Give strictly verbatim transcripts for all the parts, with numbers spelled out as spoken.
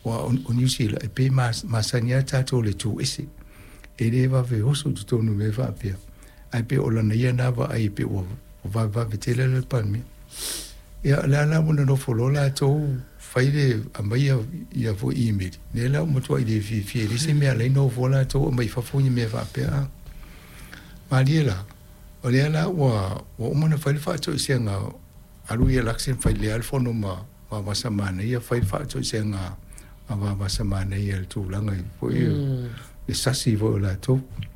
wa o New Zealand e pe mas masania tato le tu isi e le va ve osu tu tonu me va pia ai pe ola na ia na va ai pe o va va vetele le palmi ia la la mo no folola to faile a mai ia vo email ne la mo to ide fi fi ri se me le no vola to mai fa fu ni me va pia mariela o le la wa o mo na faile fa to se nga alu ia laksen faile al fono ma wa wa samana ia faile fa to se nga wa wa samana ia tu langa fo ia e sasi vo la to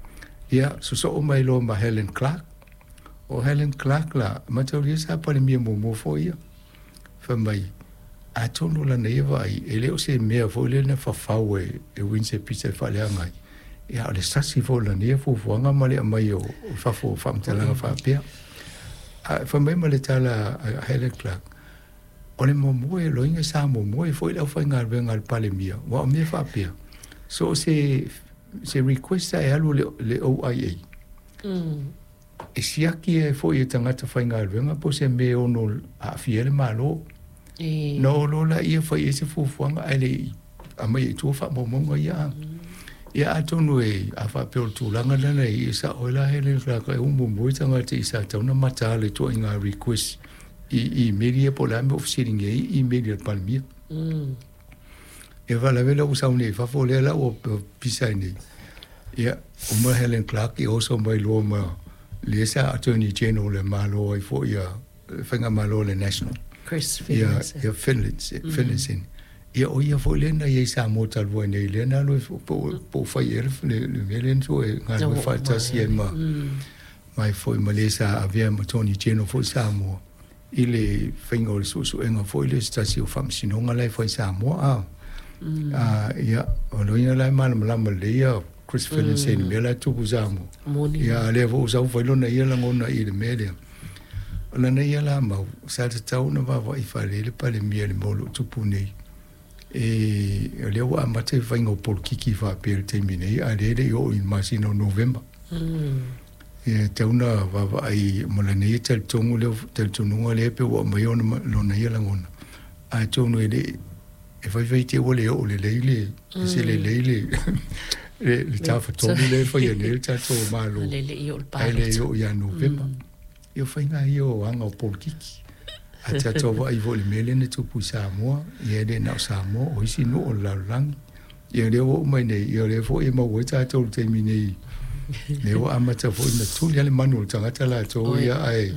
ia so so o mai lo ma Helen Clark o Helen Clark la ma to ri sa pa le mi mo mo fo ia fa mai a tonu la neva ai e leo se mea fo le na fa fa we e winse pizza fa le ngai ia le sasi fo la neva fo fo nga male mai o fa fo fa mtala fa pia fa mai male tala Helen Clark o le mo mo e lo inga sa mo mo e fo le fa nga venga al pale mia wa me fa pia so se se request e alu le le O I A mm e sia ki e fo e tangata fa nga venga po se me ono a fiele malo e no lo la ia fa ese fu fuanga ale a mai tu fa mo mo ia ia atonu e a fa pe tu langa lana i sa ola hele fra ka un mo mo tanga ti sa tona mata le to inga request i i media po la mo sitting i media palmia mm e va la vela usa un fa fo le la o pisa ni ia o mo Helen Clark i also mai lo ma le sa attorney general le malo i fo ia fanga malo le national Chris Finlayson. Ja, ja Finlayson, Finlayson. Ja, o ia foi lena ia sa mo tal vo nei lena lo po po fai er le le melen so e nga mo fa ta sien ma. Mai foi malesa avia mo Tony Geno foi sa mo. Ile fingo so so enga foi le stasio fam sinonga lai foi sa mo a. Ah ia o lo ina lai mal mal mal ia Chris Finlayson me la tu buzamo. Ia le vo usa foi lo na ia la ngona ile media. La nei ala mau sa te tau na wa i fale le pale mia le molo tupu nei e le wa mate faingo por kiki fa per termine a le le o in masino november mm e te una wa wa ai mo le nei tel tongu le tel tongu le pe wa mai ona lo nei la ngona a tongu le e fai fai te o le o le le le se le le le le ta fa tongu le fa ye le ta to malo le le io il pa le io ya november io fai nga io anga o polkiki a te atova i vole mele ne tupu Samoa i ere na Samoa o isi no o laulang i ere o mai nei i ere fo i mau ta tolu te minei ne o amata fo i na tuli ale manu o tangata la to ia ai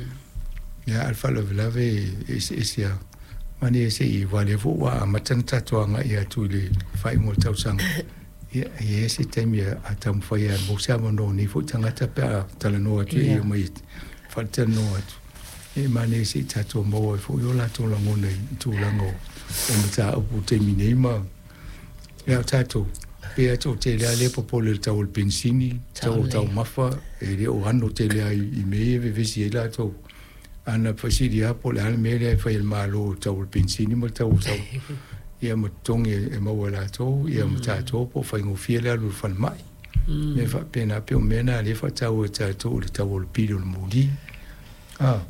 ia alfa lo velave isi isi a mani isi i wale fo wa amata na tatuanga i atuli fai mo tau sanga ia i esi temi a tamu fai a mo sama no ni fo tangata pe a talanoa tu i o mai falta no atu e mane si tato mo fo yo la to la ngone tu la ngo o mata o te minei ma ya tato pe ato te le ale popo le tau pensini tau tau mafa e le o hanno te le i me ve vesi la to ana fasidi apo le al me le fa il malo tau pensini mo tau tau ia mo tonge e mo la to ia mo tato po fa ngo fiele alu fan mai me fa pena pe o mena le fa tau tato le tau le pido le mudi ah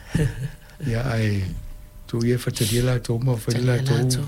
ya ai tu ia fa te la to mo fa la to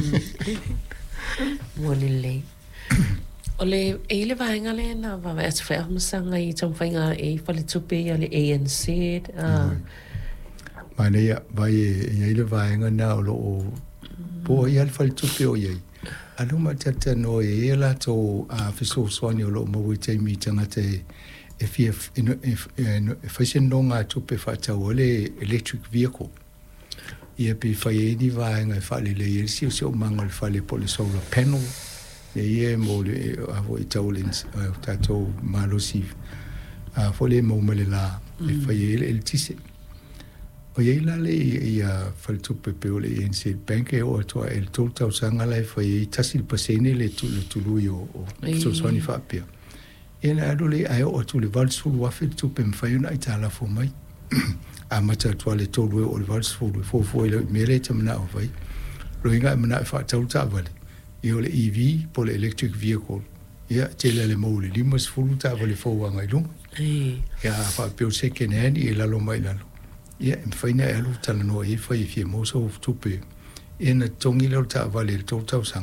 Monile ole ele va nga le na va va se fa sanga i tom fa nga e fa le tupe ya le A N C ah mane ya vai ele va nga na lo po ia fa le tupe o ye alo ma tata no e la to a fiso swani lo mo we te mi tanga te if if if if no nga tupe fa ta ole electric vehicle ia pe fa ye di va nga fa le le si so mangol fa le po le solar panel e ye mo le a vo itolins ta to malosi a fo le mo me la e fa ye el tise o ye la le ia fa tu pe pe ole en se bank e o to el to ta sanga la fa ye tasil pasene le tu le tu lu yo so so ni fa pia e na do le ai o tu le val su wa fe tu pe fa yo na itala fo mai a mata to le to lu o le val su fo fo le mere te na o vai lo inga na fa ta ta vale io le E V po le electric vehicle ia te le mo le limas fulu ta vale fo wa ngai lu ia fa pe o se ke ne ni la lo mai la ia em faina e lu tala no e fa i fi mo so tu pe ena tongi lo ta vale to ta